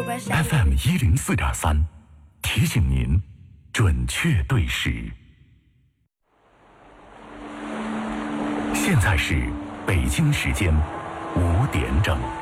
FM 104.3，提醒您准确对时。现在是北京时间5点整。